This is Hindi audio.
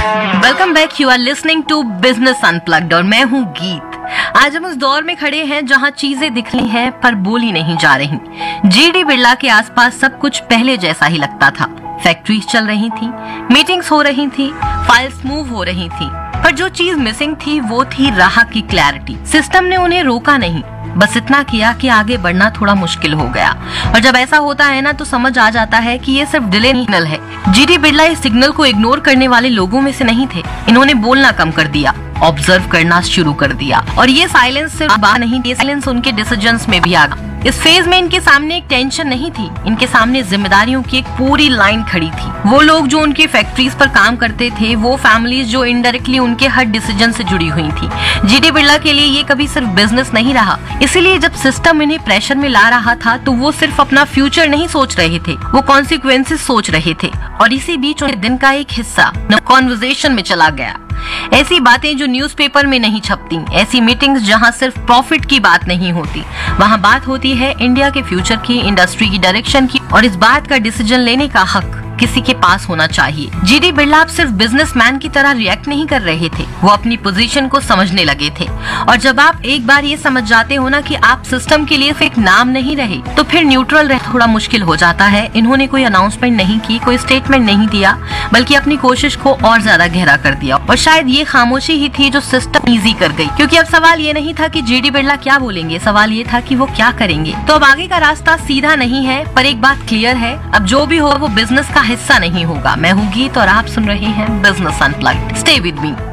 Welcome back, you are listening to business unplugged और मैं हूँ गीत। आज हम उस दौर में खड़े हैं जहाँ चीजें दिख रही हैं पर बोली नहीं जा रही। जीडी बिरला के आसपास सब कुछ पहले जैसा ही लगता था। फैक्ट्रीज चल रही थी, मीटिंग्स हो रही थी, फाइल्स मूव हो रही थी, पर जो चीज मिसिंग थी वो थी राह की क्लैरिटी। सिस्टम ने उन्हें रोका नहीं, बस इतना किया कि आगे बढ़ना थोड़ा मुश्किल हो गया। और जब ऐसा होता है ना तो समझ आ जाता है कि ये सिर्फ डिले सिग्नल है। जीडी बिरला इस सिग्नल को इग्नोर करने वाले लोगों में से नहीं थे। इन्होंने बोलना कम कर दिया, ऑब्जर्व करना शुरू कर दिया, और ये साइलेंस सिर्फ बात नहीं, ये साइलेंस उनके डिसीजंस में भी आ गया। इस फेज में इनके सामने एक टेंशन नहीं थी, इनके सामने जिम्मेदारियों की एक पूरी लाइन खड़ी थी। वो लोग जो उनकी फैक्ट्रीज पर काम करते थे, वो फैमिलीज जो इनडायरेक्टली उनके हर डिसीजन से जुड़ी हुई थी। जीडी बिरला के लिए ये कभी सिर्फ बिजनेस नहीं रहा। इसीलिए जब सिस्टम इन्हें प्रेशर में ला रहा था तो वो सिर्फ अपना फ्यूचर नहीं सोच रहे थे, वो कॉन्सिक्वेंसेस सोच रहे थे। और इसी बीच उनके दिन का एक हिस्सा कॉन्वर्सेशन में चला गया। ऐसी बातें जो न्यूज़पेपर में नहीं छपती, ऐसी मीटिंग्स जहां सिर्फ प्रॉफिट की बात नहीं होती, वहां बात होती है इंडिया के फ्यूचर की, इंडस्ट्री की डायरेक्शन की, और इस बात का डिसीजन लेने का हक किसी के पास होना चाहिए। जीडी बिरला अब सिर्फ बिजनेसमैन की तरह रिएक्ट नहीं कर रहे थे, वो अपनी पोजीशन को समझने लगे थे। और जब आप एक बार ये समझ जाते हो ना कि आप सिस्टम के लिए सिर्फ एक नाम नहीं रहे, तो फिर न्यूट्रल रहना थोड़ा मुश्किल हो जाता है। इन्होंने कोई अनाउंसमेंट नहीं की, कोई स्टेटमेंट नहीं दिया, बल्कि अपनी कोशिश को और ज्यादा गहरा कर दिया। और शायद ये खामोशी ही थी जो सिस्टम ईजी कर गई, क्योंकि अब सवाल ये नहीं था कि जीडी बिरला क्या बोलेंगे, सवाल ये था कि वो क्या करेंगे। तो अब आगे का रास्ता सीधा नहीं है, पर एक बात क्लियर है, अब जो भी हो वो बिजनेस का हिस्सा नहीं होगा। मैं हूँ गीत और आप सुन रहे हैं business unplugged. Stay with me.